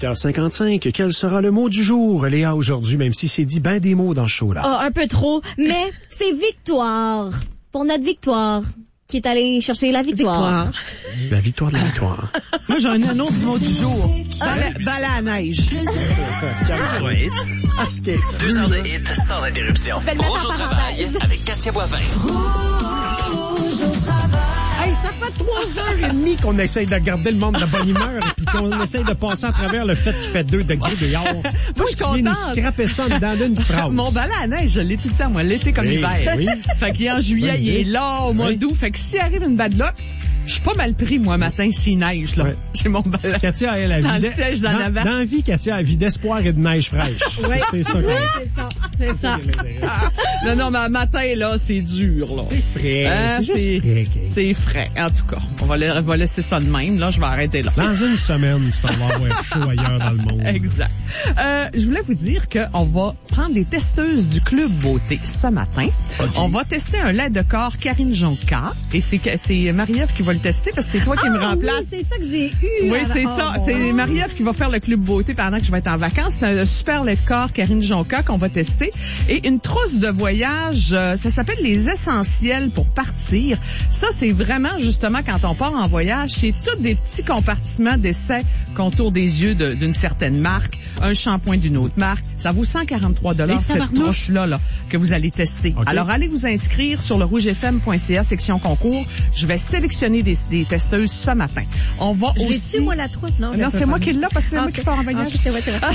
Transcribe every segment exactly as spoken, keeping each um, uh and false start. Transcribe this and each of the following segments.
huit heures cinquante-cinq. Quel sera le mot du jour, Léa, aujourd'hui, même si c'est dit ben des mots dans ce show-là? Ah, un peu trop, mais c'est victoire. Pour notre victoire. Qui est allé chercher la victoire. victoire. La victoire de la victoire. Moi, j'ai un autre mot du jour. Balai à neige. Ah, Deux heures de hit sans interruption. Rouge au travail avec Katia Boivin. Hey, ça fait trois heures et demie qu'on essaye de garder le monde de bonne humeur et puis qu'on essaye de passer à travers le fait qu'il fait deux degrés dehors. Moi, je suis contente. Tu viens nous scraper ça dans d'une phrase. Mon balai à neige, je l'ai tout le temps, moi, l'été comme oui, l'hiver. Oui. Fait qu'il est en juillet, oui, il est là au mois oui. d'août. Fait que s'il arrive une bad luck, je suis pas mal pris, moi, matin, s'il neige, là. Ouais. J'ai mon balai. Katia, elle a dans vie. Le siège d'en avant. Dans la vie, Katia a vie d'espoir et de neige fraîche. Oui. C'est ça. Oui, c'est ça. C'est ça. Non, non, mais matin, là, c'est dur, là. C'est frais. Hein, c'est juste c'est, frais. Okay. C'est frais, en tout cas. On va, la, on va laisser ça de même, là. Je vais arrêter là. Dans une semaine, tu vas avoir chaud ailleurs dans le monde. Exact. Euh, je voulais vous dire qu'on va prendre les testeuses du Club Beauté ce matin. Okay. On va tester un lait de corps Karine Jonca. Et c'est, c'est Marie-Ève qui va le tester parce que c'est toi qui ah, me remplace. Oui, c'est ça que j'ai eu. Oui, c'est oh, ça. Bon. C'est Marie-Ève qui va faire le Club Beauté pendant que je vais être en vacances. C'est un super lait de corps Karine Jonca qu'on va tester. Et une trousse de voyage, euh, ça s'appelle les essentiels pour partir. Ça, c'est vraiment justement quand on part en voyage, c'est tous des petits compartiments d'essai contour des yeux de, d'une certaine marque, un shampoing d'une autre marque. Ça vaut cent quarante-trois dollars cette trousse-là là, que vous allez tester. Okay. Alors, allez vous inscrire sur le rouge f m point c a, section concours. Je vais sélectionner des, des testeuses ce matin. On va je aussi... moi, la trousse, non? Non, c'est moi qui l'ai parce que c'est ah, moi okay. qui pars en voyage. Okay, c'est vrai, c'est vrai.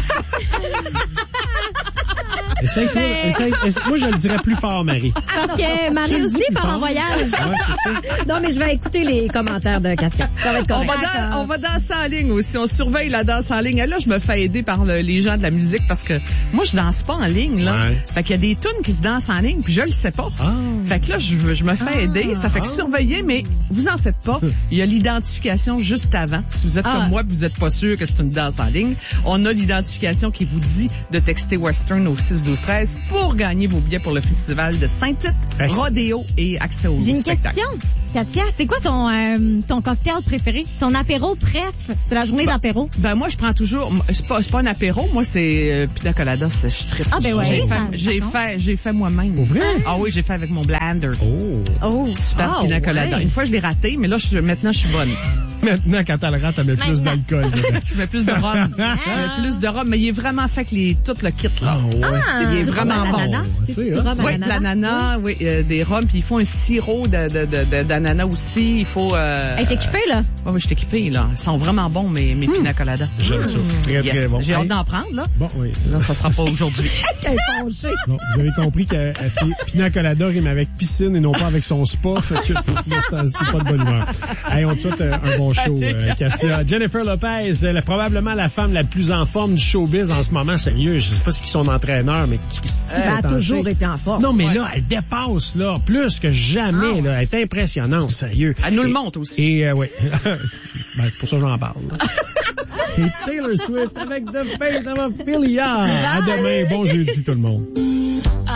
Essaye, toi, essaye, essaye, moi, je le dirais plus fort, Marie. Parce que Marie aussi part en voyage. Ouais, non, mais je vais écouter les commentaires de Katia. Ça va être correct. On va, dans, on va danser en ligne aussi. On surveille la danse en ligne. Et là, je me fais aider par le, les gens de la musique parce que moi, je danse pas en ligne, là. Ouais. Fait qu'il y a des tunes qui se dansent en ligne, puis je le sais pas. Ah. Fait que là, je, je me fais ah. aider. Ça fait que surveiller, mais vous en faites pas. Il y a l'identification juste avant. Si vous êtes ah. comme moi, vous êtes pas sûr que c'est une danse en ligne, on a l'identification qui vous dit de texter Western au six douze treize pour gagner vos billets pour le festival de Saint-Tite, Rodéo et accès au J'ai une spectacle. question, Katia. C'est quoi ton euh, ton cocktail préféré? Ton apéro préf? C'est la journée ben, d'apéro? Ben moi, je prends toujours... C'est pas, c'est pas un apéro. Moi, c'est euh, pina colada. C'est, je tripe. Ah ben ouais. J'ai, ça, fait, j'ai, fait, j'ai fait moi-même. Pour vrai? Ah oui, j'ai fait avec mon blender. Oh. Oh. Super oh, pina colada. Ouais. Une fois, je l'ai raté, mais là, je, maintenant, je suis bonne. Maintenant, quand elle rate, elle met plus d'alcool. Je mets plus de rhum. Ah. Je mets plus de rhum, mais il est vraiment fait que les, tout le kit, là. Oh, ouais. Ah, il est vraiment bon. C'est oui, de l'ananas, oui, euh, des rhums, puis il faut un sirop de, de, de, de, d'ananas aussi. Il faut... Euh, Elle est équipée, là? Oui, oui, je suis équipée, là. Ils sont vraiment bons, mes, mes mmh. pina coladas. J'aime ça. Très, yes. très bon. J'ai hâte d'en prendre, là. Bon, oui. Là, ça sera pas aujourd'hui. Bon, vous avez compris que c'est pina colada rime avec piscine et non pas avec son spa. Fait que c'est pas de bonne humeur. Hey, on te souhaite un bon show, euh, Katia. Jennifer Lopez, elle est probablement la femme la plus en forme du showbiz en ce moment. Sérieux, je sais pas si son entraîneur, mais qui Elle a toujours été en forme. Non, mais ouais. là, elle dépasse, là, plus que jamais, ah. là. Elle est impressionnante, sérieux. Elle nous et, le montre aussi. Et, euh, oui. Ben, c'est pour ça que j'en parle. Et Taylor Swift avec The Face of Ophelia. À demain. Bon jeudi, tout le monde.